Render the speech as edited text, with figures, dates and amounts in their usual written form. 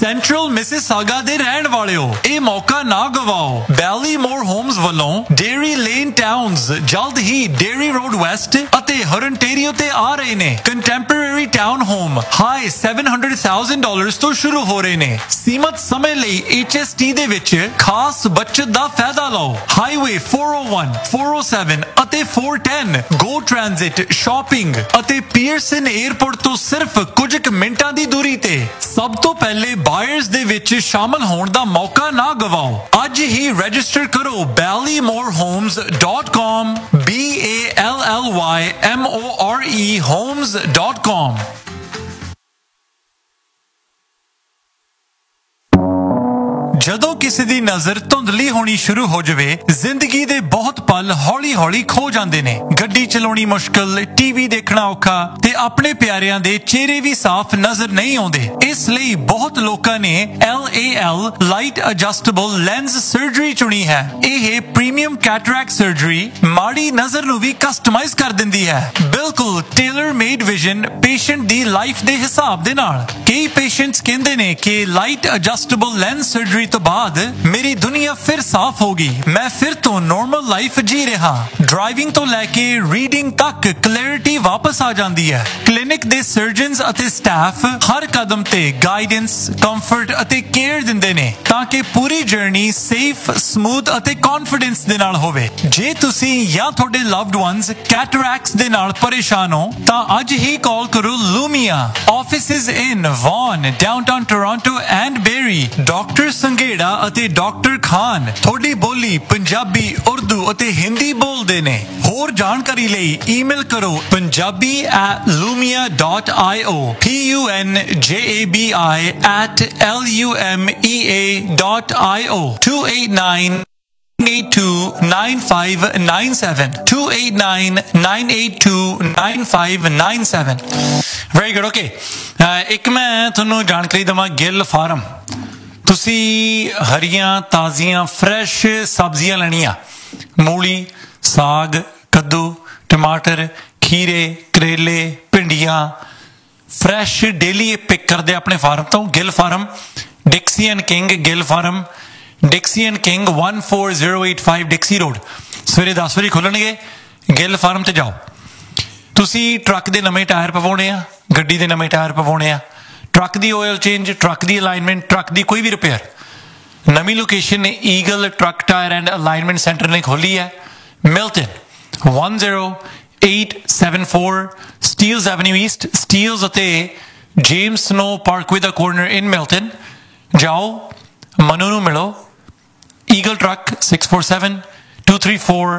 Central Mississauga ਦੇ ਰਹਿਣ ਵਾਲਿਓ, ਇਹ ਮੌਕਾ ਨਾ ਗਵਾਓ। ਬੈਲੀਮੋਰ ਹੋਮਸ ਵੱਲੋਂ ਡੇਰੀ ਲੇਨ ਟਾਊਨਸ ਜਲਦ ਹੀ ਡੇਰੀ ਰੋਡ ਵੈਸਟ ਅਤੇ ਹਰਨਟੇਰੀਓ ਤੇ ਆ ਰਹੇ ਨੇ। ਕੰਟੈਂਪਰੇਰੀ ਟਾਊਨ ਹੋਮ ਹਾਈ $700,000 ਤੋਂ ਸ਼ੁਰੂ ਹੋ ਰਹੇ ਨੇ। ਸੀਮਤ ਸਮੇਂ ਲਈ HST ਦੇ ਵਿੱਚ ਖਾਸ ਬਚਤ ਦਾ ਫਾਇਦਾ ਲਓ। ਹਾਈਵੇ 401, 407 ਅਤੇ 410 ਗੋ ਟ੍ਰਾਂਜ਼ਿਟ, ਸ਼ਾਪਿੰਗ ਅਤੇ ਪੀਅਰਸਨ 에ਅਰਪੋਰਟ ਤੋਂ ਸਿਰਫ ਕੁਝ ਕੁ ਮਿੰਟਾਂ ਦੀ ਦੂਰੀ ਤੇ। ਸਭ ਤੋਂ ਪਹਿਲੇ ਬਾਇਰਸ ਦੇ ਵਿੱਚ ਸ਼ਾਮਲ ਹੋਣ ਦਾ ਮੌਕਾ ਨਾ ਗਵਾਓ। ਅੱਜ ਹੀ ਰਜਿਸਟਰ ਕਰੋ ballymorhomes.com BALLYMORE homes.com। ਜਦੋਂ ਕਿਸੇ ਦੀ ਨਜ਼ਰ ਧੁੰਦਲੀ ਹੋਣੀ ਸ਼ੁਰੂ ਹੋ ਜਾਵੇ, ਜ਼ਿੰਦਗੀ ਦੇ ਬਹੁਤ ਪਲ ਹੌਲੀ-ਹੌਲੀ ਖੋ ਜਾਂਦੇ ਨੇ। ਗੱਡੀ ਚਲਾਉਣੀ ਮੁਸ਼ਕਲ, ਟੀਵੀ ਦੇਖਣਾ ਔਖਾ ਤੇ ਆਪਣੇ ਪਿਆਰਿਆਂ ਦੇ ਚਿਹਰੇ ਵੀ ਸਾਫ਼ ਨਜ਼ਰ ਨਹੀਂ ਆਉਂਦੇ। ਇਸ ਲਈ ਬਹੁਤ ਲੋਕਾਂ ਨੇ LAL light adjustable lens surgery ਚੁਣੀ ਹੈ। ਇਹ ਪ੍ਰੀਮੀਅਮ ਕੈਟਰੈਕਟ ਸਰਜਰੀ ਮਾੜੀ ਨਜ਼ਰ ਨੂੰ ਵੀ ਕਸਟਮਾਈਜ਼ ਕਰ ਦਿੰਦੀ ਹੈ, ਬਿਲਕੁਲ ਟੇਲਰ ਮੇਡ ਵਿਜ਼ਨ ਪੇਸ਼ੈਂਟ ਦੀ ਲਾਈਫ ਦੇ ਹਿਸਾਬ ਦੇ ਨਾਲ। ਕਈ ਪੇਸ਼ੈਂਟਸ ਕਹਿੰਦੇ ਨੇ ਕਿ ਲਾਈਟ ਐਡਜਸਟੇਬਲ ਲੈਂਸ ਸਰਜਰੀ ਤੋਂ ਬਾਅਦ ਮੇਰੀ ਦੁਨੀਆ ਫਿਰ ਸਾਫ਼ ਹੋ ਗਈ, ਮੈਂ ਫਿਰ ਤੋਂ ਨਾਰਮਲ ਲਾਈਫ ਜੀ ਰਿਹਾ। ਡਰਾਈਵਿੰਗ ਤੋਂ ਲੈ ਕੇ ਰੀਡਿੰਗ ਤੱਕ ਕਲੈਰਿਟੀ ਵਾਪਸ ਆ ਜਾਂਦੀ ਹੈ। ਕਲੀਨਿਕ ਦੇ ਸਰਜਨਸ ਅਤੇ ਸਟਾਫ ਹਰ ਕਦਮ ਤੇ ਗਾਈਡੈਂਸ, ਕੰਫਰਟ ਅਤੇ ਕੇਅਰ ਦਿੰਦੇ ਨੇ ਤਾਂ ਕਿ ਪੂਰੀ ਜਰਨੀ ਸੇਫ, ਸਮੂਥ ਅਤੇ ਕੌਨਫੀਡੈਂਸ ਦੇ ਨਾਲ ਹੋਵੇ। ਜੇ ਤੁਸੀਂ ਜਾਂ ਤੁਹਾਡੇ ਲਵਡ ਵਨਸ ਕੈਟਰੈਕਟਸ ਦੇ ਨਾਲ ਪਰੇਸ਼ਾਨ ਹੋ ਤਾਂ ਅੱਜ ਹੀ ਕਾਲ ਕਰੋ ਲੂਮੀਆ। Offices in won, downtown Toronto and berry. Doctor Sanghera ਅਤੇ ਡਾਕਟਰ ਖਾਨ ਤੁਹਾਡੀ ਬੋਲੀ ਪੰਜਾਬੀ, ਉਰਦੂ ਅਤੇ ਹਿੰਦੀ ਬੋਲਦੇ ਨੇ। ਹੋਰ ਜਾਣਕਾਰੀ ਲਈ ਈਮੇਲ ਕਰੋ punjabi@lumia.io punjabi@lumea.io 289-982-9597 289-982-9597। Very good. Okay, ਇੱਕ ਮੈਂ ਤੁਹਾਨੂੰ ਜਾਣਕਾਰੀ ਦੇਵਾਂ ਗਿੱਲ ਫਾਰਮ। ਤੁਸੀਂ ਹਰੀਆਂ ਤਾਜ਼ੀਆਂ ਫਰੈਸ਼ ਸਬਜ਼ੀਆਂ ਲੈਣੀਆਂ, ਮੂਲੀ, ਸਾਗ, ਕੱਦੂ, ਟਮਾਟਰ, ਖੀਰੇ, ਕਰੇਲੇ, ਭਿੰਡੀਆਂ ਫਰੈਸ਼ ਡੇਲੀ ਪਿਕ ਕਰਦੇ ਆਪਣੇ ਫਾਰਮ ਤੋਂ। Gill farm, ਡਿਕਸੀ and king Gill farm, ਡਿਕਸੀ and king 14085 ਡਿਕਸੀ road. ਸਵੇਰੇ 10 ਵਜੇ ਖੁੱਲਣਗੇ। ਗਿੱਲ ਫਾਰਮ ਤੇ ਜਾਓ। ਤੁਸੀਂ ਟਰੱਕ ਦੇ ਨਵੇਂ ਟਾਇਰ ਪਵਾਉਣੇ ਆ, ਗੱਡੀ ਦੇ ਨਵੇਂ ਟਾਇਰ ਪਵਾਉਣੇ ਆ, ਟਰੱਕ ਦੀ ਆਇਲ ਚੇਂਜ, ਟਰੱਕ ਦੀ ਅਲਾਈਨਮੈਂਟ, ਟਰੱਕ ਦੀ ਕੋਈ ਵੀ ਰਿਪੇਅਰ, ਨਵੀਂ ਲੋਕੇਸ਼ਨ ਨੇ eagle truck tyre and alignment centre ਨੇ ਖੋਲੀ ਹੈ। Milton 10874 Steeles avenue East, Steeles ਅਤੇ ਜੇਮਸ ਸਨੋ ਪਾਰਕਵੇ ਦਾ ਕੋਰਨਰ ਇਨ ਮਿਲਟਨ। ਜਾਓ, ਮਨੂ ਨੂੰ ਮਿਲੋ। Eagle truck 647-234